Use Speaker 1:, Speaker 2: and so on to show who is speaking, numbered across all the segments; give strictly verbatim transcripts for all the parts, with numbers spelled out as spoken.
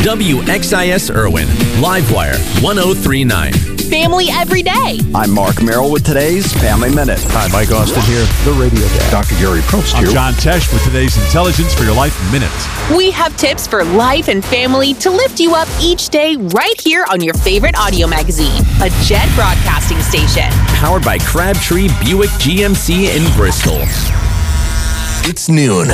Speaker 1: W X I S Irwin, Livewire one oh three point nine.
Speaker 2: Family every day.
Speaker 3: I'm Mark Merrill with today's Family Minute.
Speaker 4: Hi, Mike Austin here, the Radio Dad.
Speaker 5: Doctor Gary Probst
Speaker 4: I'm
Speaker 5: here.
Speaker 4: John Tesh with today's Intelligence for Your Life Minute.
Speaker 2: We have tips for life and family to lift you up each day right here on your favorite audio magazine, a Jet broadcasting station.
Speaker 1: Powered by Crabtree Buick G M C in Bristol.
Speaker 5: It's noon.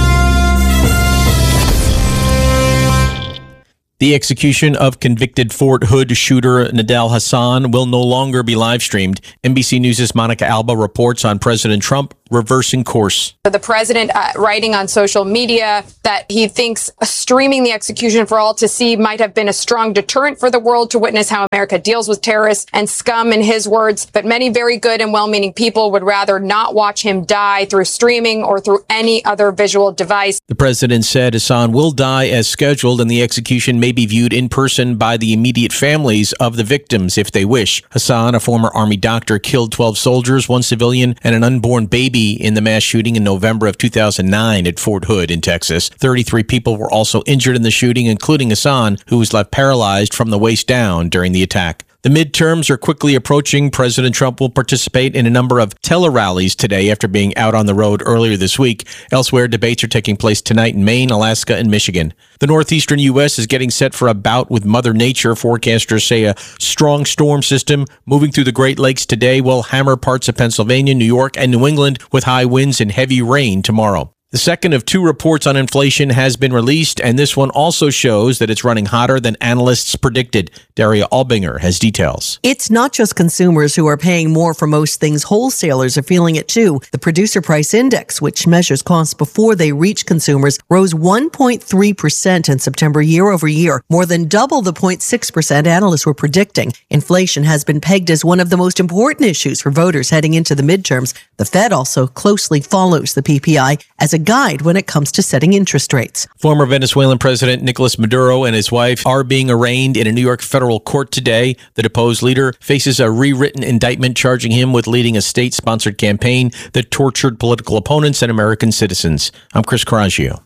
Speaker 6: The execution of convicted Fort Hood shooter Nidal Hasan will no longer be live streamed. N B C News' Monica Alba reports on President Trump reversing course.
Speaker 7: The president uh, writing on social media that he thinks streaming the execution for all to see might have been a strong deterrent for the world to witness how America deals with terrorists and scum, in his words. But many very good and well-meaning people would rather not watch him die through streaming or through any other visual device.
Speaker 6: The president said Hasan will die as scheduled, and the execution may be viewed in person by the immediate families of the victims if they wish. Hasan, a former Army doctor, killed twelve soldiers, one civilian, and an unborn baby in the mass shooting in November of two thousand nine at Fort Hood in Texas. thirty-three people were also injured in the shooting, including Hasan, who was left paralyzed from the waist down during the attack. The midterms are quickly approaching. President Trump will participate in a number of tele-rallies today after being out on the road earlier this week. Elsewhere, debates are taking place tonight in Maine, Alaska, and Michigan. The northeastern U S is getting set for a bout with Mother Nature. Forecasters say a strong storm system moving through the Great Lakes today will hammer parts of Pennsylvania, New York, and New England with high winds and heavy rain tomorrow. The second of two reports on inflation has been released, and this one also shows that it's running hotter than analysts predicted. Daria Albinger has details.
Speaker 8: It's not just consumers who are paying more for most things. Wholesalers are feeling it too. The Producer Price Index, which measures costs before they reach consumers, rose one point three percent in September year over year, more than double the zero point six percent analysts were predicting. Inflation has been pegged as one of the most important issues for voters heading into the midterms. The Fed also closely follows the P P I as a guide when it comes to setting interest rates.
Speaker 6: Former Venezuelan President Nicolas Maduro and his wife are being arraigned in a New York federal court today. The deposed leader faces a rewritten indictment charging him with leading a state-sponsored campaign that tortured political opponents and American citizens. I'm Chris Coraggio.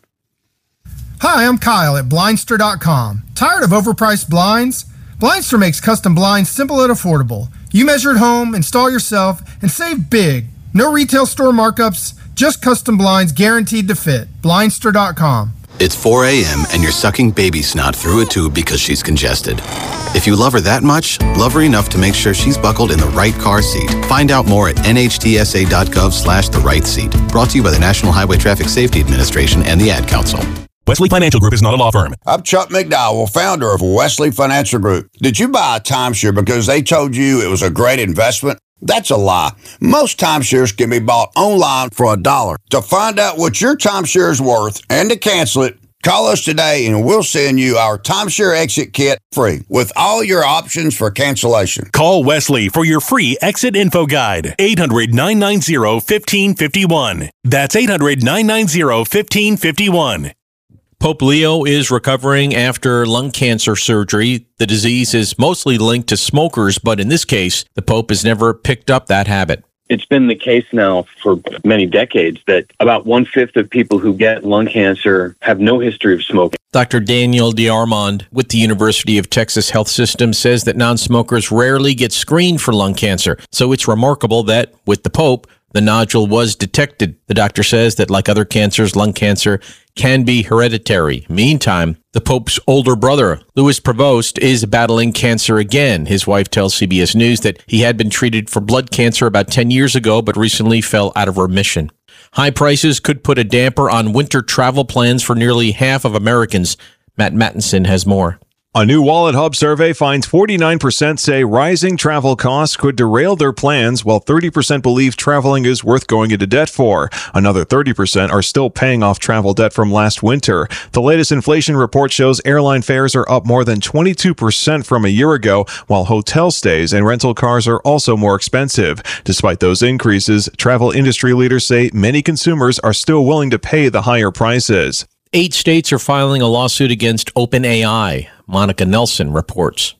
Speaker 9: Hi, I'm Kyle at Blindster dot com. Tired of overpriced blinds? Blindster makes custom blinds simple and affordable. You measure at home, install yourself, and save big. No retail store markups, just custom blinds guaranteed to fit. Blindster dot com.
Speaker 10: It's four a.m. and you're sucking baby snot through a tube because she's congested. If you love her that much, love her enough to make sure she's buckled in the right car seat. Find out more at N H T S A dot gov slash the right seat. Brought to you by the National Highway Traffic Safety Administration and the Ad Council.
Speaker 11: Wesley Financial Group is not a law firm.
Speaker 12: I'm Chuck McDowell, founder of Wesley Financial Group. Did you buy a timeshare because they told you it was a great investment? That's a lie. Most timeshares can be bought online for a dollar. To find out what your timeshare is worth and to cancel it, call us today and we'll send you our timeshare exit kit free with all your options for cancellation.
Speaker 11: Call Wesley for your free exit info guide. eight hundred, nine nine zero, one five five one. That's eight hundred, nine nine zero, one five five one.
Speaker 6: Pope Leo is recovering after lung cancer surgery. The disease is mostly linked to smokers, but in this case, the Pope has never picked up that habit.
Speaker 13: It's been the case now for many decades that about one-fifth of people who get lung cancer have no history of smoking.
Speaker 6: Doctor Daniel D'Armond with the University of Texas Health System says that non-smokers rarely get screened for lung cancer. So it's remarkable that, with the Pope, the nodule was detected. The doctor says that, like other cancers, lung cancer can be hereditary. Meantime, the Pope's older brother, Louis Prevost, is battling cancer again. His wife tells C B S News that he had been treated for blood cancer about ten years ago, but recently fell out of remission. High prices could put a damper on winter travel plans for nearly half of Americans. Matt Mattinson has more.
Speaker 14: A new Wallet Hub survey finds forty-nine percent say rising travel costs could derail their plans, while thirty percent believe traveling is worth going into debt for. Another thirty percent are still paying off travel debt from last winter. The latest inflation report shows airline fares are up more than twenty-two percent from a year ago, while hotel stays and rental cars are also more expensive. Despite those increases, travel industry leaders say many consumers are still willing to pay the higher prices.
Speaker 6: Eight states are filing a lawsuit against OpenAI. Monica Nelson reports.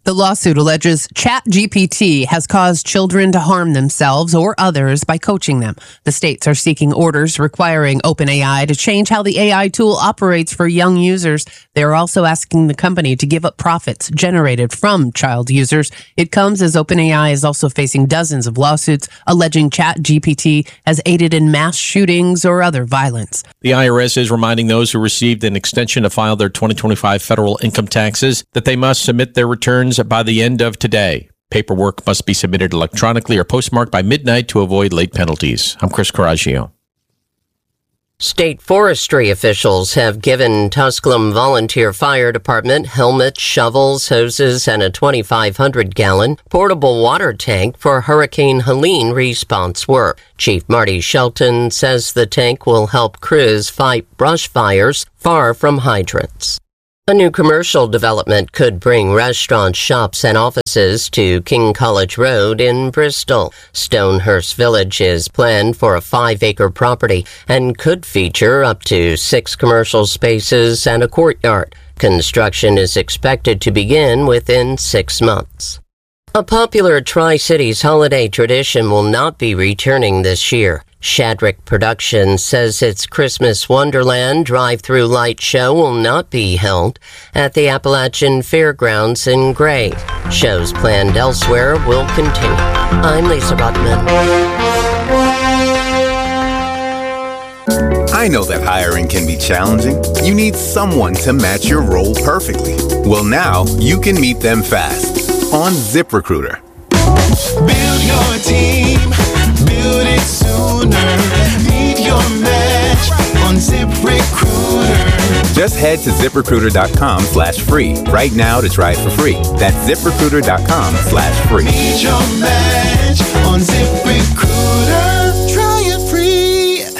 Speaker 15: The lawsuit alleges ChatGPT has caused children to harm themselves or others by coaching them. The states are seeking orders requiring OpenAI to change how the A I tool operates for young users. They are also asking the company to give up profits generated from child users. It comes as OpenAI is also facing dozens of lawsuits alleging ChatGPT has aided in mass shootings or other violence.
Speaker 6: The I R S is reminding those who received an extension to file their twenty twenty-five federal income taxes that they must submit their returns by the end of today. Paperwork must be submitted electronically or postmarked by midnight to avoid late penalties. I'm Chris Coraggio.
Speaker 16: State forestry officials have given Tusculum Volunteer Fire Department helmets, shovels, hoses, and a twenty-five hundred gallon portable water tank for Hurricane Helene response work. Chief Marty Shelton says the tank will help crews fight brush fires far from hydrants. A new commercial development could bring restaurants, shops, and offices to King College Road in Bristol. Stonehurst Village is planned for a five-acre property and could feature up to six commercial spaces and a courtyard. Construction is expected to begin within six months. A popular Tri-Cities holiday tradition will not be returning this year. Shadrick Productions says its Christmas Wonderland drive-through light show will not be held at the Appalachian Fairgrounds in Gray. Shows planned elsewhere will continue. I'm Lisa Rutman.
Speaker 17: I know that hiring can be challenging. You need someone to match your role perfectly. Well, now you can meet them fast on ZipRecruiter.
Speaker 18: Build your team, build it sooner. Meet your match on ZipRecruiter.
Speaker 17: Just head to ZipRecruiter.com slash free right now to try it for free. That's ZipRecruiter.com slash free.
Speaker 18: Meet your match on ZipRecruiter. Try it free.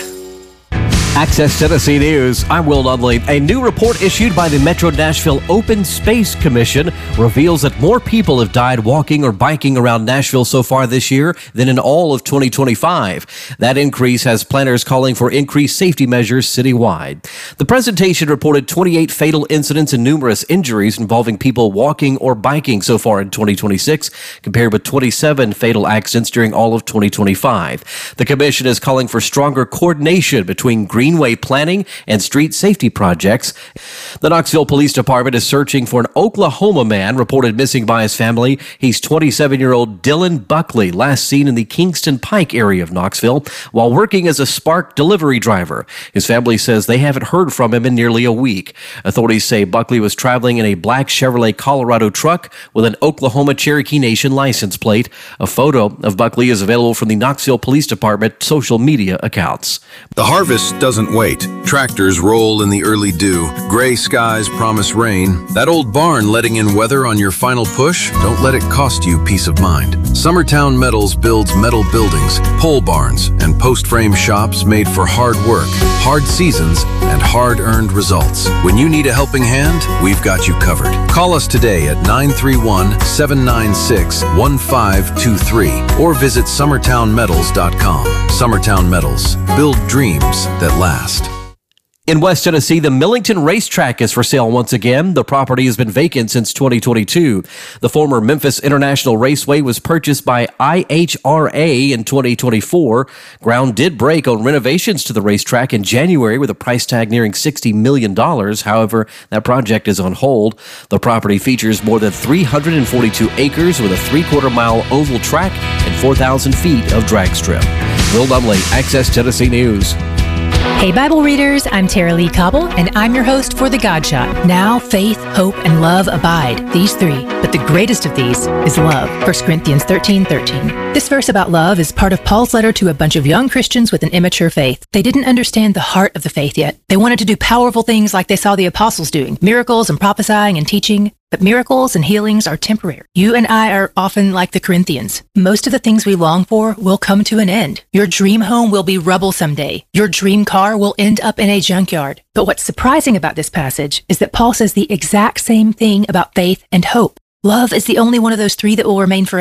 Speaker 19: Access Tennessee News. I'm Will Dudley. A new report issued by the Metro Nashville Open Space Commission reveals that more people have died walking or biking around Nashville so far this year than in all of twenty twenty-five. That increase has planners calling for increased safety measures citywide. The presentation reported twenty-eight fatal incidents and numerous injuries involving people walking or biking so far in twenty twenty-six, compared with twenty-seven fatal accidents during all of twenty twenty-five. The commission is calling for stronger coordination between greenway planning and street safety projects. The Knoxville Police Department is searching for an Oklahoma man reported missing by his family. He's twenty-seven-year-old Dylan Buckley, last seen in the Kingston Pike area of Knoxville while working as a Spark delivery driver. His family says they haven't heard from him in nearly a week. Authorities say Buckley was traveling in a black Chevrolet Colorado truck with an Oklahoma Cherokee Nation license plate. A photo of Buckley is available from the Knoxville Police Department social media accounts.
Speaker 20: The harvest doesn't wait. Tractors roll in the early dew. Gray skies promise rain. That old barn letting in weather on your final push? Don't let it cost you peace of mind. Summertown Metals builds metal buildings, pole barns, and post-frame shops made for hard work, hard seasons, and hard-earned results. When you need a helping hand, we've got you covered. Call us today at nine three one, seven nine six, one five two three or visit summertown metals dot com. Summertown Metals. Build dreams that last.
Speaker 19: In West Tennessee, the Millington Racetrack is for sale once again. The property has been vacant since twenty twenty-two. The former Memphis International Raceway was purchased by I H R A in twenty twenty-four. Ground did break on renovations to the racetrack in January with a price tag nearing sixty million dollars. However, that project is on hold. The property features more than three hundred forty-two acres with a three-quarter mile oval track and four thousand feet of drag strip. Will Lumley, Access Tennessee News.
Speaker 21: Hey Bible readers, I'm Tara Lee Cobble, and I'm your host for The God Shot. Now, faith, hope, and love abide, these three. But the greatest of these is love, First Corinthians thirteen thirteen. This verse about love is part of Paul's letter to a bunch of young Christians with an immature faith. They didn't understand the heart of the faith yet. They wanted to do powerful things like they saw the apostles doing, miracles and prophesying and teaching. But miracles and healings are temporary. You and I are often like the Corinthians. Most of the things we long for will come to an end. Your dream home will be rubble someday. Your dream car will end up in a junkyard. But what's surprising about this passage is that Paul says the exact same thing about faith and hope. Love is the only one of those three that will remain forever.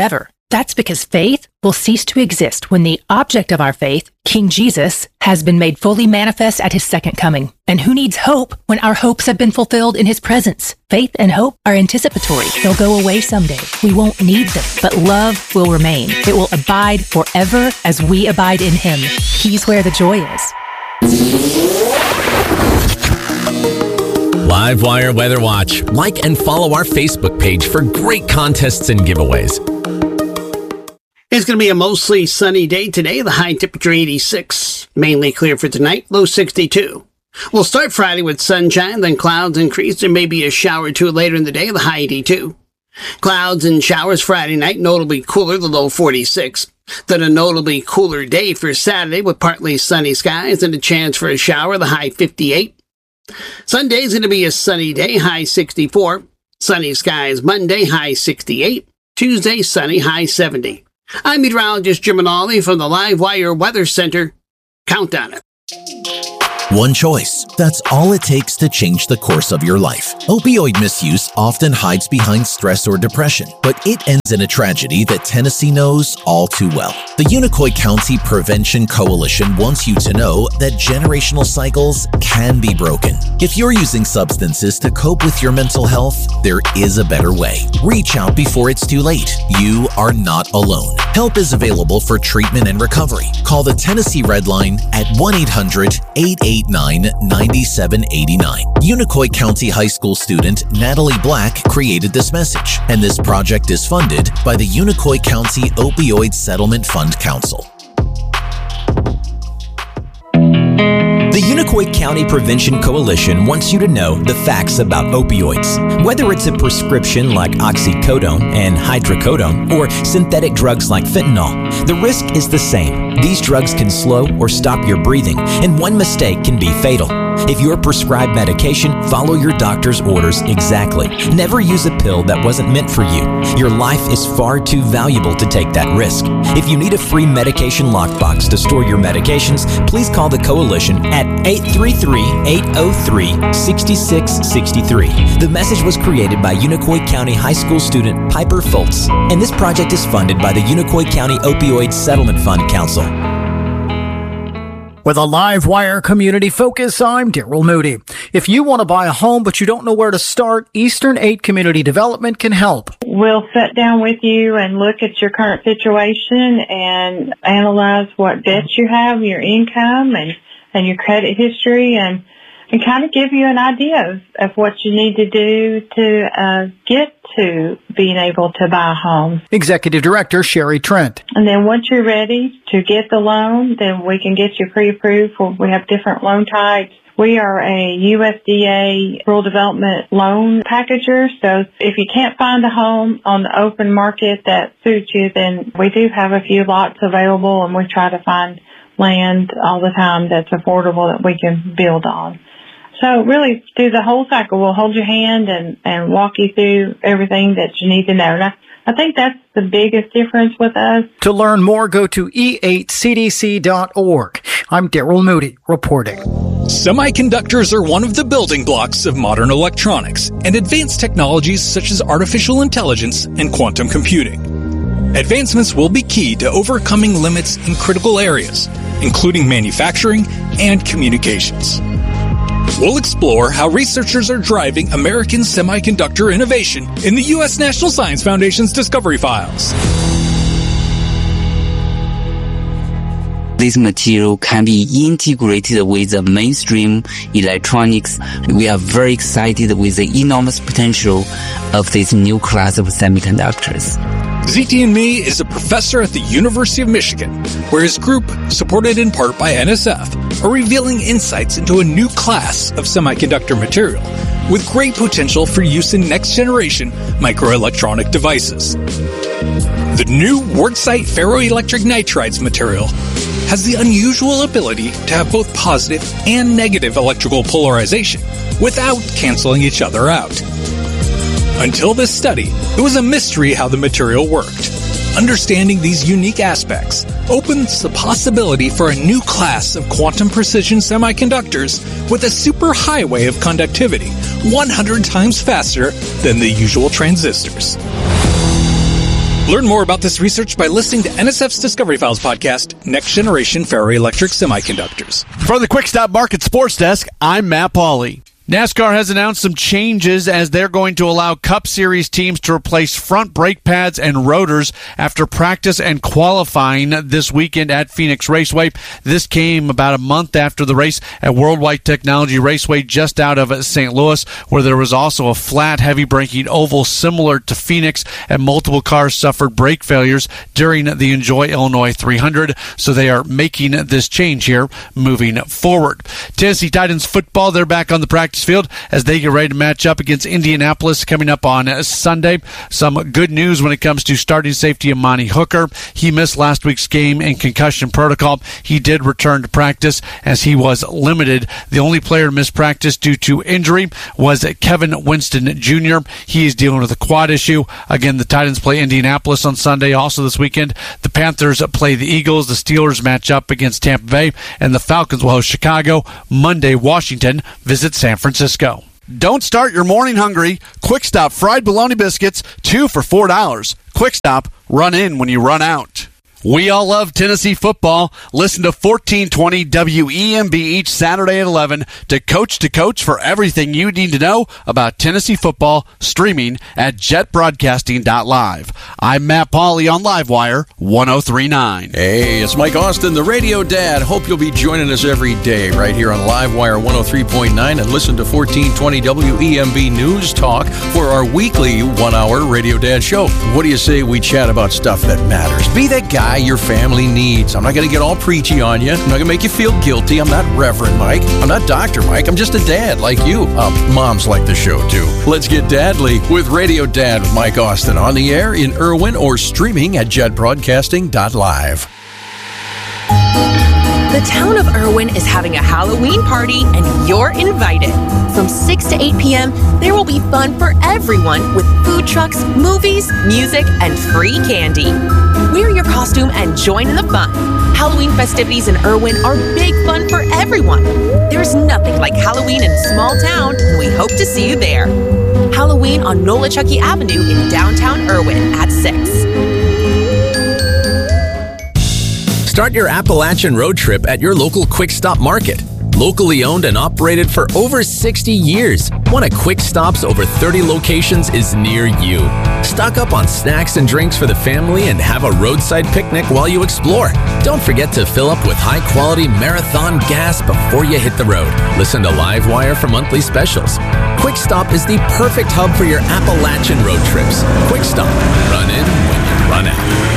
Speaker 21: That's because faith will cease to exist when the object of our faith, King Jesus, has been made fully manifest at his second coming. And who needs hope when our hopes have been fulfilled in his presence? Faith and hope are anticipatory. They'll go away someday. We won't need them, but love will remain. It will abide forever as we abide in him. He's where the joy is.
Speaker 1: Livewire Weather Watch. Like and follow our Facebook page for great contests and giveaways.
Speaker 3: It's going to be a mostly sunny day today. The high temperature eighty-six. Mainly clear for tonight, low sixty-two. We'll start Friday with sunshine, then clouds increase. There may be a shower or two later in the day, the high eighty-two. Clouds and showers Friday night, notably cooler, the low forty-six. Then a notably cooler day for Saturday with partly sunny skies and a chance for a shower, the high fifty-eight. Sunday's going to be a sunny day, high sixty-four. Sunny skies Monday, high sixty-eight. Tuesday, sunny, high seventy. I'm meteorologist Jim Manali from the Livewire Weather Center. Count on it.
Speaker 22: One choice. That's all it takes to change the course of your life. Opioid misuse often hides behind stress or depression, but it ends in a tragedy that Tennessee knows all too well. The Unicoi County Prevention Coalition wants you to know that generational cycles can be broken. If you're using substances to cope with your mental health, there is a better way. Reach out before it's too late. You are not alone. Help is available for treatment and recovery. Call the Tennessee Red Line at one eight hundred eight eight nine nine seven eight nine. Unicoi County High School student Natalie Black created this message, and this project is funded by the Unicoi County Opioid Settlement Fund Council.
Speaker 23: The Unicoi County Prevention Coalition wants you to know the facts about opioids. Whether it's a prescription like oxycodone and hydrocodone or synthetic drugs like fentanyl, the risk is the same. These drugs can slow or stop your breathing, and one mistake can be fatal. If you're prescribed medication, follow your doctor's orders exactly. Never use a pill that wasn't meant for you. Your life is far too valuable to take that risk. If you need a free medication lockbox to store your medications, please call the Coalition at eight three three, eight oh three, six six six three. The message was created by Unicoi County High School student Piper Foltz, and this project is funded by the Unicoi County Opioid Settlement Fund Council.
Speaker 24: With a Livewire community focus, I'm Daryl Moody. If you want to buy a home but you don't know where to start, Eastern eight Community Development can help.
Speaker 25: We'll sit down with you and look at your current situation and analyze what debts you have, your income, and, and your credit history, and, and kind of give you an idea of, of what you need to do to uh, get to being able to buy a home.
Speaker 24: Executive Director Sherry Trent.
Speaker 25: And then once you're ready to get the loan, then we can get you pre-approved. For, we have different loan types. We are a U S D A rural development loan packager. So if you can't find a home on the open market that suits you, then we do have a few lots available, and we try to find land all the time that's affordable that we can build on. So really, through the whole cycle, we'll hold your hand and, and walk you through everything that you need to know. And I, I think that's the biggest difference with us.
Speaker 24: To learn more, go to e eight c d c dot org. I'm Daryl Moody reporting.
Speaker 26: Semiconductors are one of the building blocks of modern electronics and advanced technologies such as artificial intelligence and quantum computing. Advancements will be key to overcoming limits in critical areas, including manufacturing and communications. We'll explore how researchers are driving American semiconductor innovation in the U S National Science Foundation's Discovery Files.
Speaker 27: This material can be integrated with the mainstream electronics. We are very excited with the enormous potential of this new class of semiconductors.
Speaker 26: Z T and Me is a professor at the University of Michigan, where his group, supported in part by N S F, are revealing insights into a new class of semiconductor material with great potential for use in next-generation microelectronic devices. The new Quartzite ferroelectric nitrides material has the unusual ability to have both positive and negative electrical polarization without canceling each other out. Until this study, it was a mystery how the material worked. Understanding these unique aspects opens the possibility for a new class of quantum precision semiconductors with a superhighway of conductivity one hundred times faster than the usual transistors. Learn more about this research by listening to N S F's Discovery Files podcast, Next Generation Ferroelectric Semiconductors.
Speaker 2: From the Quick Stop Market Sports Desk, I'm Matt Pauley. NASCAR has announced some changes as they're going to allow Cup Series teams to replace front brake pads and rotors after practice and qualifying this weekend at Phoenix Raceway. This came about a month after the race at Worldwide Technology Raceway just out of Saint Louis, where there was also a flat, heavy braking oval similar to Phoenix, and multiple cars suffered brake failures during the Enjoy Illinois three hundred. So they are making this change here moving forward. Tennessee Titans football, they're back on the practice field as they get ready to match up against Indianapolis coming up on Sunday. Some good news when it comes to starting safety Amani Hooker. He missed last week's game in concussion protocol. He did return to practice as he was limited. The only player to miss practice due to injury was Kevin Winston Junior He is dealing with a quad issue. Again, the Titans play Indianapolis on Sunday. Also this weekend, the Panthers play the Eagles. The Steelers match up against Tampa Bay, and the Falcons will host Chicago. Monday, Washington visits San Francisco. Don't start your morning hungry. Quick Stop fried bologna biscuits, two for four dollars. Quick Stop, run in when you run out. We all love Tennessee football. Listen to fourteen twenty W E M B each Saturday at eleven to Coach to Coach for everything you need to know about Tennessee football, streaming at jet broadcasting dot live. I'm Matt Pauley on Livewire one oh three point nine.
Speaker 20: Hey, it's Mike Austin, the Radio Dad. Hope you'll be joining us every day right here on Livewire one oh three point nine and listen to fourteen twenty W E M B News Talk for our weekly one-hour Radio Dad show. What do you say we chat about stuff that matters? Be that guy your family needs. I'm not going to get all preachy on you. I'm not going to make you feel guilty. I'm not Reverend Mike. I'm not Doctor Mike. I'm just a dad like you. Um, moms like the show too. Let's get dadly with Radio Dad with Mike Austin on the air in Irwin or streaming at jet broadcasting dot live.
Speaker 4: The town of Irwin is having a Halloween party and you're invited. From six to eight p.m., there will be fun for everyone with food trucks, movies, music, and free candy. Wear your costume and join in the fun. Halloween festivities in Irwin are big fun for everyone. There's nothing like Halloween in a small town, and we hope to see you there. Halloween on Nolichucky Avenue in downtown Irwin at six.
Speaker 1: Start your Appalachian road trip at your local Quick Stop Market. Locally owned and operated for over sixty years, one of Quick Stop's over thirty locations is near you. Stock up on snacks and drinks for the family and have a roadside picnic while you explore. Don't forget to fill up with high-quality Marathon gas before you hit the road. Listen to Livewire for monthly specials. Quick Stop is the perfect hub for your Appalachian road trips. Quick Stop. Run in when you run out.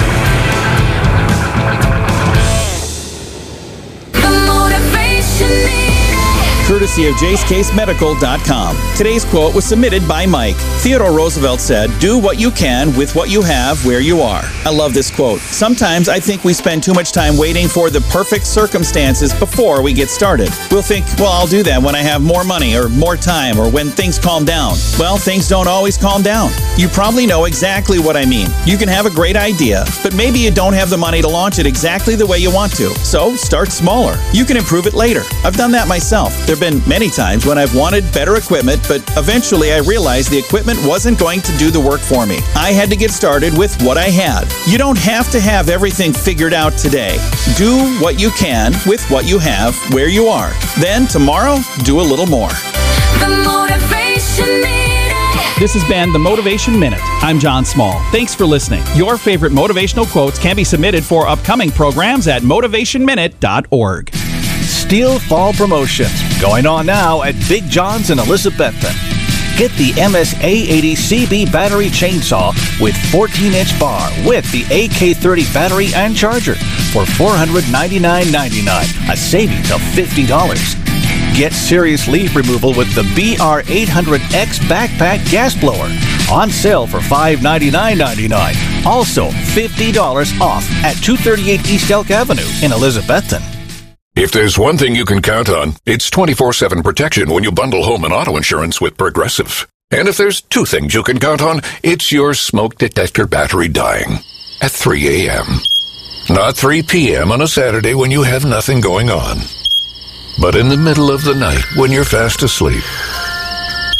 Speaker 5: Courtesy of Jace Case Medical dot com. Today's quote was submitted by Mike. Theodore Roosevelt said, "Do what you can with what you have where you are." I love this quote. Sometimes I think we spend too much time waiting for the perfect circumstances before we get started. We'll think, well, I'll do that when I have more money or more time or when things calm down. Well, things don't always calm down. You probably know exactly what I mean. You can have a great idea, but maybe you don't have the money to launch it exactly the way you want to. So start smaller. You can improve it later. I've done that myself. There have been many times when I've wanted better equipment, but eventually I realized the equipment wasn't going to do the work for me. I had to get started with what I had. You don't have to have everything figured out today. Do what you can with what you have where you are. Then tomorrow, do a little more.
Speaker 7: The Motivation Minute.
Speaker 8: This has been the Motivation Minute. I'm John Small. Thanks for listening. Your favorite motivational quotes can be submitted for upcoming programs at motivation minute dot org.
Speaker 9: Steel Fall Promotions going on now at Big John's in Elizabethton. Get the M S A eighty C B battery chainsaw with fourteen inch bar with the A K thirty battery and charger for four hundred ninety-nine ninety-nine, a savings of fifty dollars. Get serious leaf removal with the B R eight hundred X backpack gas blower on sale for five hundred ninety-nine ninety-nine. Also fifty dollars off at two thirty-eight East Elk Avenue in Elizabethton.
Speaker 10: If there's one thing you can count on, it's twenty-four seven protection when you bundle home and auto insurance with Progressive. And if there's two things you can count on, it's your smoke detector battery dying at three a.m. Not three p.m. on a Saturday when you have nothing going on, but in the middle of the night when you're fast asleep.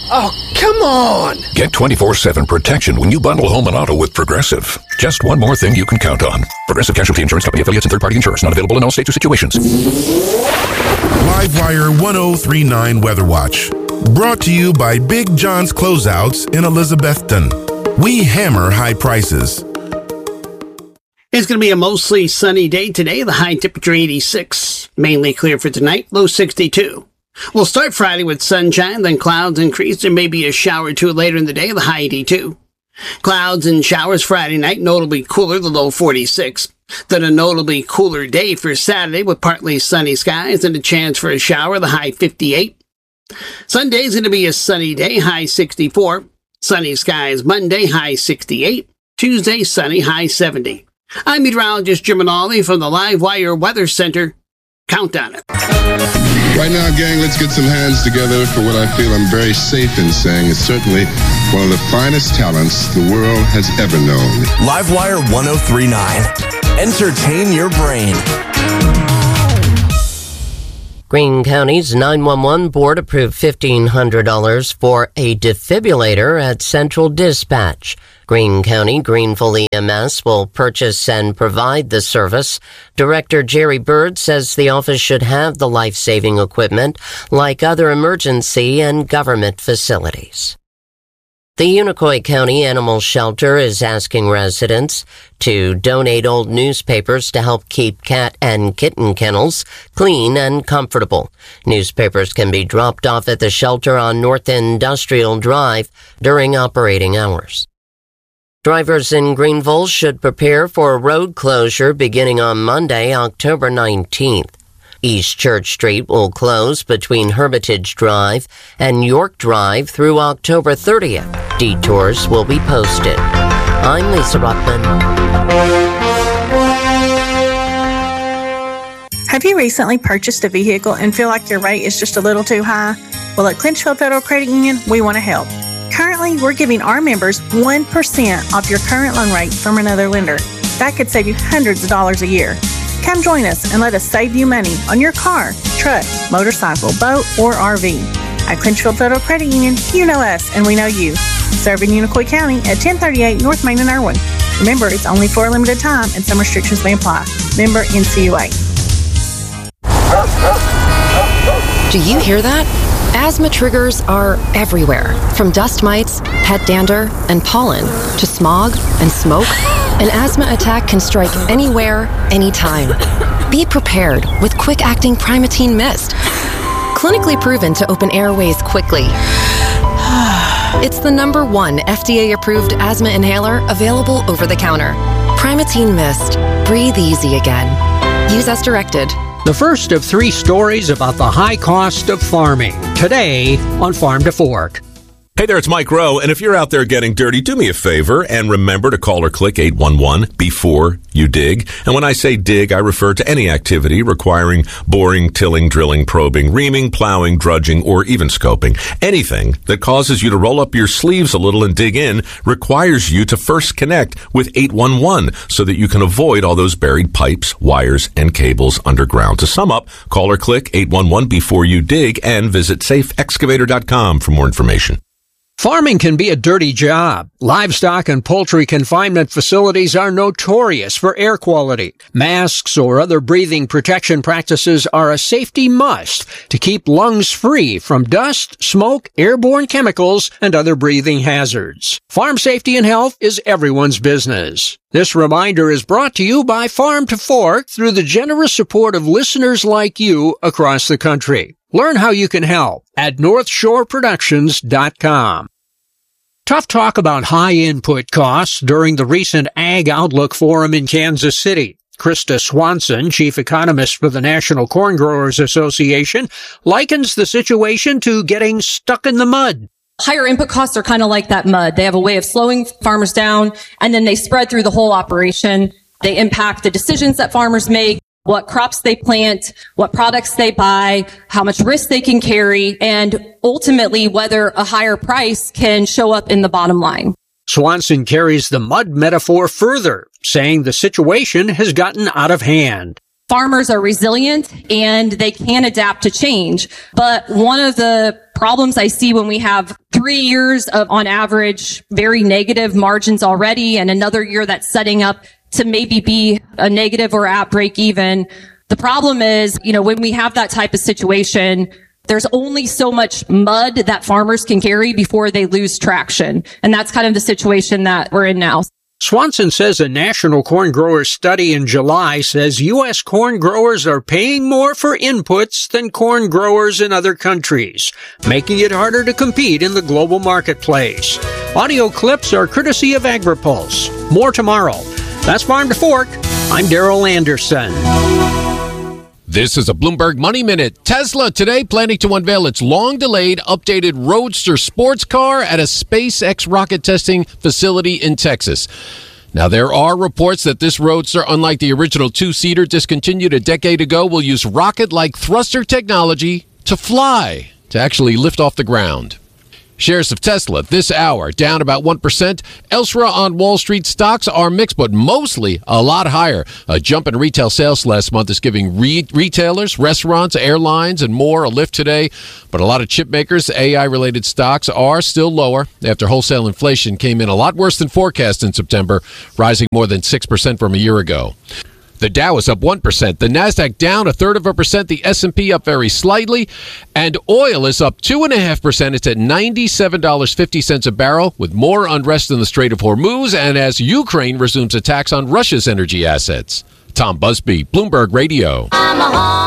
Speaker 10: Oh, come on! Get twenty-four seven protection when you bundle home and auto with Progressive. Just one more thing you can count on. Progressive Casualty Insurance Company affiliates and third-party insurers. Not available in all states or situations.
Speaker 6: Livewire one oh three point nine Weather Watch. Brought to you by Big John's Closeouts in Elizabethton. We hammer high prices.
Speaker 3: It's going to be a mostly sunny day today. The high temperature eighty-six. Mainly clear for tonight, low sixty-two. We'll start Friday with sunshine, then clouds increase. There may be a shower or two later in the day, the high eighty-two. Clouds and showers Friday night, notably cooler, the low forty-six. Then a notably cooler day for Saturday with partly sunny skies and a chance for a shower, the high fifty-eight. Sunday's going to be a sunny day, high sixty-four. Sunny skies Monday, high sixty-eight. Tuesday, sunny, high seventy. I'm meteorologist Jim Manali from the Livewire Weather Center. Count on it.
Speaker 11: Right now, gang, let's get some hands together for what I feel I'm very safe in saying is certainly one of the finest talents the world has ever known.
Speaker 12: Livewire one oh three point nine. Entertain your brain.
Speaker 13: Greene County's nine one one board approved fifteen hundred dollars for a defibrillator at Central Dispatch. Greene County Greenville E M S will purchase and provide the service. Director Jerry Bird says the office should have the life-saving equipment like other emergency and government facilities. The Unicoi County Animal Shelter is asking residents to donate old newspapers to help keep cat and kitten kennels clean and comfortable. Newspapers can be dropped off at the shelter on North Industrial Drive during operating hours. Drivers in Greenville should prepare for a road closure beginning on Monday, October nineteenth. East Church Street will close between Hermitage Drive and York Drive through October thirtieth. Detours will be posted. I'm Lisa Ruckman.
Speaker 14: Have you recently purchased a vehicle and feel like your rate is just a little too high? Well, at Clinchfield Federal Credit Union, we want to help. Currently, we're giving our members one percent off your current loan rate from another lender. That could save you hundreds of dollars a year. Come join us and let us save you money on your car, truck, motorcycle, boat, or R V. At Clinchfield Federal Credit Union, you know us and we know you. Serving Unicoi County at ten thirty-eight North Main in Irwin. Remember, it's only for a limited time and some restrictions may apply. Member N C U A.
Speaker 15: Do you hear that? Asthma triggers are everywhere, from dust mites, pet dander, and pollen, to smog and smoke. An asthma attack can strike anywhere, anytime. Be prepared with quick-acting Primatene Mist. Clinically proven to open airways quickly. It's the number one F D A-approved asthma inhaler available over the counter. Primatene Mist. Breathe easy again. Use as directed.
Speaker 16: The first of three stories about the high cost of farming. Today on Farm to Fork.
Speaker 28: Hey there, it's Mike Rowe, and if you're out there getting dirty, do me a favor and remember to call or click eight one one before you dig. And when I say dig, I refer to any activity requiring boring, tilling, drilling, probing, reaming, plowing, drudging, or even scoping. Anything that causes you to roll up your sleeves a little and dig in requires you to first connect with eight one one so that you can avoid all those buried pipes, wires, and cables underground. To sum up, call or click eight one one before you dig and visit safe excavator dot com for more information.
Speaker 16: Farming can be a dirty job. Livestock and poultry confinement facilities are notorious for air quality. Masks or other breathing protection practices are a safety must to keep lungs free from dust, smoke, airborne chemicals, and other breathing hazards. Farm safety and health is everyone's business. This reminder is brought to you by Farm to Fork through the generous support of listeners like you across the country. Learn how you can help at north shore productions dot com. Tough talk about high input costs during the recent Ag Outlook Forum in Kansas City. Krista Swanson, chief economist for the National Corn Growers Association, likens the situation to getting stuck in the mud.
Speaker 29: Higher input costs are kind of like that mud. They have a way of slowing farmers down, and then they spread through the whole operation. They impact the decisions that farmers make, what crops they plant, what products they buy, how much risk they can carry, and ultimately whether a higher price can show up in the bottom line.
Speaker 16: Swanson carries the mud metaphor further, saying the situation has gotten out of hand.
Speaker 29: farmers are resilient and they can adapt to change. But one of the problems I see when we have three years of, on average, very negative margins already, and another year that's setting up to maybe be a negative or at break even. The problem is, you know, when we have that type of situation, there's only so much mud that farmers can carry before they lose traction. And that's kind of the situation that we're in now.
Speaker 16: Swanson says a national corn growers study in July says U S corn growers are paying more for inputs than corn growers in other countries, making it harder to compete in the global marketplace. Audio clips are courtesy of AgriPulse. More tomorrow. That's Farm to Fork. I'm Darrell Anderson.
Speaker 17: This is a Bloomberg Money Minute. Tesla today planning to unveil its long-delayed updated Roadster sports car at a SpaceX rocket testing facility in Texas. Now, there are reports that this Roadster, unlike the original two-seater discontinued a decade ago, will use rocket-like thruster technology to fly, to actually lift off the ground. Shares of Tesla this hour down about one percent. Elsewhere on Wall Street, stocks are mixed, but mostly a lot higher. A jump in retail sales last month is giving re- retailers, restaurants, airlines, and more a lift today. But a lot of chip makers, A I-related stocks are still lower after wholesale inflation came in a lot worse than forecast in September, rising more than six percent from a year ago. The Dow is up one percent. The Nasdaq down a third of a percent. The S and P up very slightly. And oil is up two point five percent. It's at ninety-seven dollars and fifty cents a barrel, with more unrest in the Strait of Hormuz and as Ukraine resumes attacks on Russia's energy assets. Tom Busby, Bloomberg Radio.
Speaker 18: I'm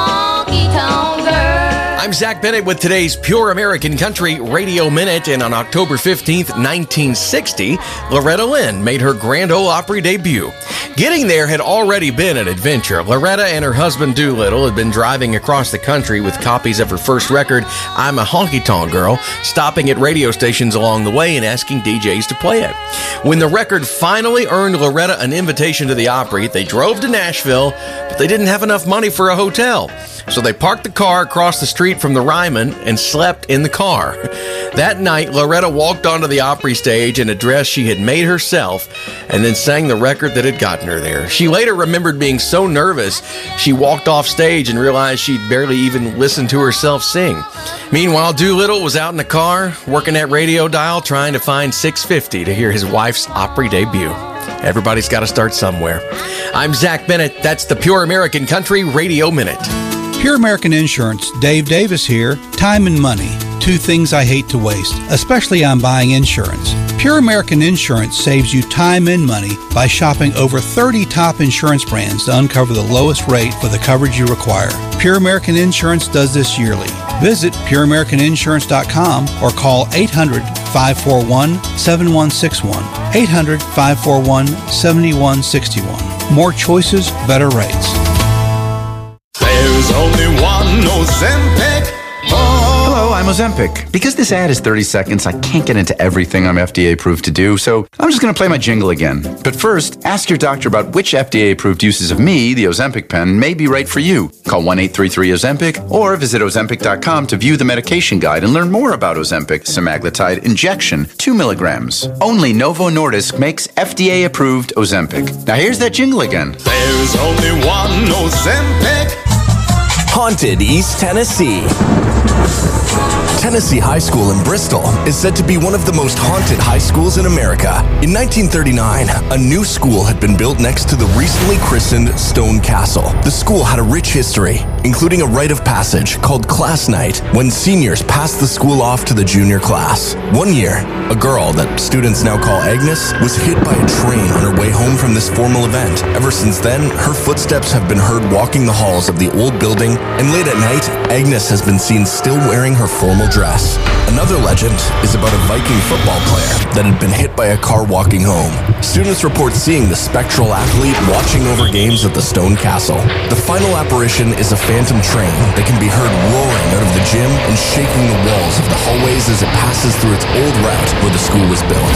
Speaker 18: a honky-tonk girl. I'm Zach Bennett with today's Pure American Country Radio Minute, and on October fifteenth, nineteen sixty, Loretta Lynn made her Grand Ole Opry debut. Getting there had already been an adventure. Loretta and her husband Doolittle had been driving across the country with copies of her first record, I'm a Honky Tonk Girl, stopping at radio stations along the way and asking D Js to play it. When the record finally earned Loretta an invitation to the Opry, they drove to Nashville, but they didn't have enough money for a hotel. So they parked the car across the street from the Ryman and slept in the car. That night, Loretta walked onto the Opry stage in a dress she had made herself and then sang the record that had gotten her there. She later remembered being so nervous, she walked off stage and realized she'd barely even listened to herself sing. Meanwhile, Doolittle was out in the car, working that radio dial, trying to find six fifty to hear his wife's Opry debut. Everybody's got to start somewhere. I'm Zach Bennett. That's the Pure American Country Radio Minute.
Speaker 19: Pure American Insurance, Dave Davis here. Time and money, two things I hate to waste, especially on buying insurance. Pure American Insurance saves you time and money by shopping over thirty top insurance brands to uncover the lowest rate for the coverage you require. Pure American Insurance does this yearly. Visit pure american insurance dot com or call eight hundred, five four one, seven one six one. eight hundred, five four one, seven one six one. More choices, better rates.
Speaker 21: There's only one Ozempic. Oh.
Speaker 22: Hello, I'm Ozempic. Because this ad is thirty seconds, I can't get into everything I'm F D A approved to do, so I'm just going to play my jingle again. But first, ask your doctor about which F D A approved uses of me, the Ozempic pen, may be right for you. Call one eight three three Ozempic or visit ozempic dot com to view the medication guide and learn more about Ozempic semaglutide injection, two milligrams. Only Novo Nordisk makes F D A approved Ozempic. Now here's that jingle again.
Speaker 21: There's only one Ozempic.
Speaker 12: Haunted East Tennessee. Tennessee High School in Bristol is said to be one of the most haunted high schools in America. In nineteen thirty-nine, a new school had been built next to the recently christened Stone Castle. The school had a rich history, including a rite of passage called Class Night, when seniors passed the school off to the junior class. One year, a girl that students now call Agnes was hit by a train on her way home from this formal event. Ever since then, her footsteps have been heard walking the halls of the old building, and late at night, Agnes has been seen still wearing her formal dress. Another legend is about a Viking football player that had been hit by a car walking home. Students report seeing the spectral athlete watching over games at the Stone Castle. The final apparition is a phantom train that can be heard roaring out of the gym and shaking the walls of the hallways as it passes through its old route where the school was built.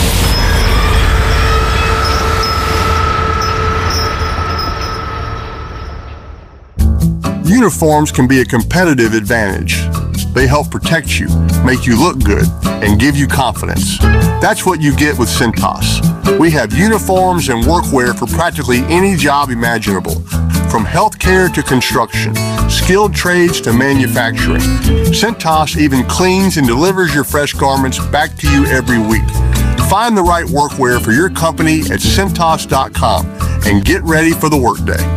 Speaker 23: Uniforms can be a competitive advantage. They help protect you, make you look good, and give you confidence. That's what you get with Cintas. We have uniforms and workwear for practically any job imaginable. from healthcare to construction, skilled trades to manufacturing. Cintas even cleans and delivers your fresh garments back to you every week. Find the right workwear for your company at Cintas dot com and get ready for the workday.